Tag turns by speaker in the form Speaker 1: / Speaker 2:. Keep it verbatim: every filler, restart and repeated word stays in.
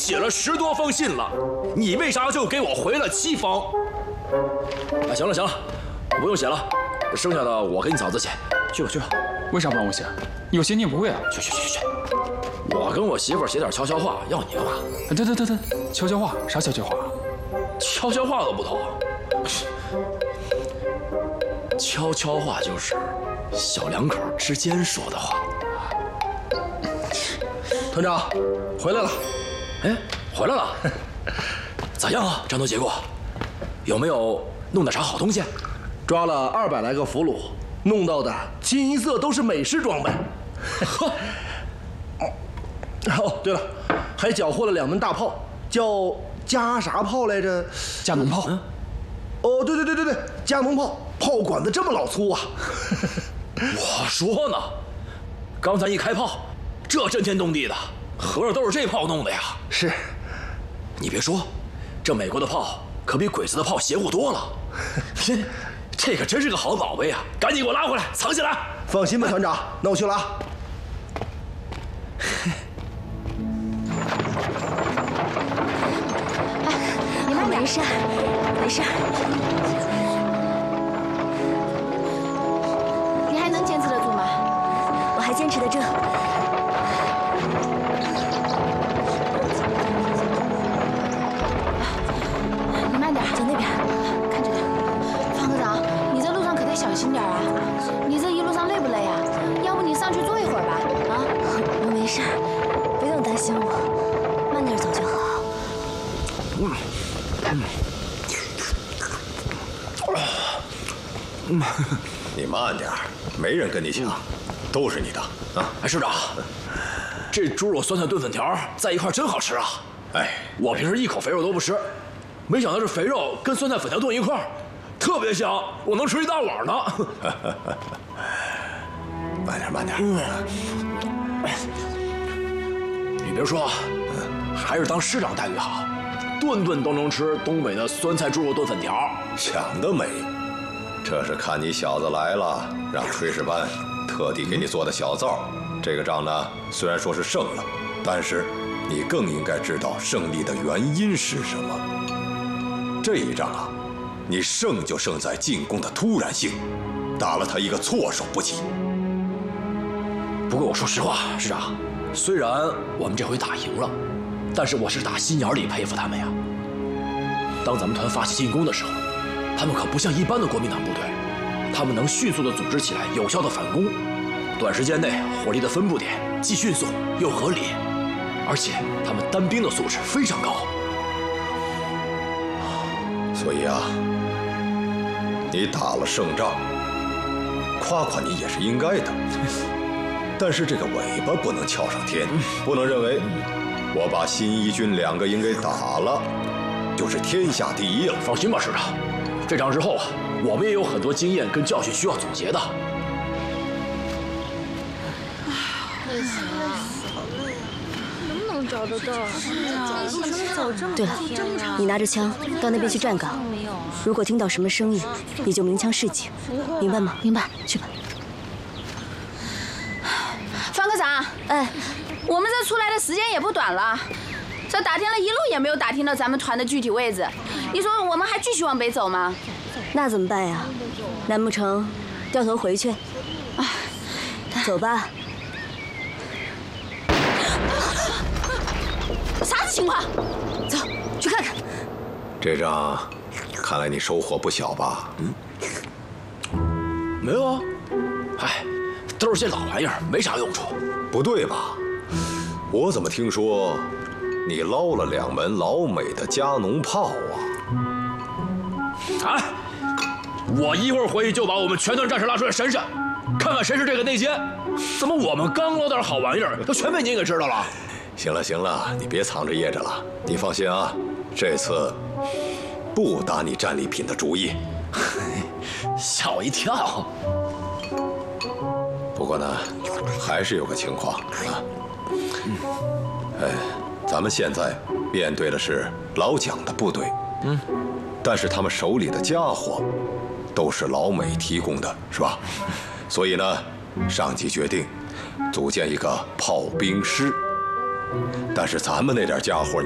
Speaker 1: 写了十多封信了，你为啥就给我回了七封？啊，行了行了，不用写了，剩下的我给你嫂子写。去吧去吧。
Speaker 2: 为啥不让我写？有些你也不会啊。
Speaker 1: 去去去去去。我跟我媳妇儿写点悄悄话，要你干嘛？
Speaker 2: 对对对对，悄悄话啥悄悄话？
Speaker 1: 悄悄话都不懂。悄悄话就是小两口之间说的话。
Speaker 3: 团长，回来了。
Speaker 1: 哎，回来了。咋样啊，战斗结果？有没有弄点啥好东西？
Speaker 3: 抓了二百来个俘虏，弄到的清一色都是美式装备。呵。哦，对了，还缴获了两门大炮，叫加啥炮来着？
Speaker 2: 加农炮。嗯。
Speaker 3: 哦，对对对对对，加农炮，炮管子这么老粗啊！
Speaker 1: 我说呢，刚才一开炮，这震天动地的，合着都是这炮弄的呀？
Speaker 3: 是。
Speaker 1: 你别说，这美国的炮可比鬼子的炮邪乎多了。这可真是个好宝贝啊！赶紧给我拉回来，藏起来。
Speaker 3: 放心吧，团长，那我去了啊。
Speaker 4: 你慢点，没事，没事。你还能坚持得住吗？我还坚持得住。你慢点，走那边，看着点。方科长，你这路上可得小心点啊！你这一路上累不累呀？要不你上去坐一会儿吧？啊？我没事，不用担心我，慢点走就好。嗯。
Speaker 5: 嗯，你慢点，没人跟你抢，都是你的啊！
Speaker 1: 哎，师长，这猪肉酸菜炖粉条在一块真好吃啊！哎，我平时一口肥肉都不吃，没想到这肥肉跟酸菜粉条炖一块，特别香，我能吃一大碗呢。
Speaker 5: 慢点，慢点。
Speaker 1: 嗯，你别说，还是当师长待遇好，顿顿都能吃东北的酸菜猪肉炖粉条，
Speaker 5: 想得美！这是看你小子来了，让炊事班特地给你做的小灶。这个仗呢，虽然说是胜了，但是你更应该知道胜利的原因是什么。这一仗啊，你胜就胜在进攻的突然性，打了他一个措手不及。
Speaker 1: 不过我说实话，师长，虽然我们这回打赢了，但是我是打心眼里佩服他们呀。当咱们团发起进攻的时候，他们可不像一般的国民党部队，他们能迅速地组织起来，有效的反攻，短时间内火力的分布点既迅速又合理，而且他们单兵的素质非常高。
Speaker 5: 所以啊，你打了胜仗，夸夸你也是应该的。但是这个尾巴不能翘上天，不能认为我把新一军两个营给打了，就是天下第一了。
Speaker 1: 放心吧，师长。这仗之后啊，我们也有很多经验跟教训需要总结的。
Speaker 6: 累死了，好累啊！能不能找得到？是啊，怎么能走这么
Speaker 4: 对了，你拿着枪到那边去站岗，如果听到什么声音，你就鸣枪示警，明白吗？明白，去吧。
Speaker 7: 方科长，
Speaker 4: 哎，
Speaker 7: 我们这出来的时间也不短了，这打听了一路也没有打听到咱们团的具体位置。你说我们还继续往北走吗？
Speaker 4: 那怎么办呀？难不成掉头回去？哎，走吧。
Speaker 7: 啥子情况？
Speaker 4: 走，去看看。
Speaker 5: 这仗看来你收获不小吧？
Speaker 1: 嗯，没有啊。嗨，都是些老玩意儿，没啥用处。
Speaker 5: 不对吧？我怎么听说你捞了两门老美的加农炮啊？
Speaker 1: 哎，我一会儿回去就把我们全团战士拉出来审审，看看谁是这个内奸。怎么我们刚捞点好玩意儿，都全被您给知道了？
Speaker 5: 行了行了，你别藏着掖着了。你放心啊，这次不打你战利品的主意。
Speaker 1: 吓我一跳。
Speaker 5: 不过呢，还是有个情况啊。嗯，哎，咱们现在面对的是老蒋的部队，嗯，但是他们手里的家伙都是老美提供的，是吧？所以呢，上级决定组建一个炮兵师，但是咱们那点家伙。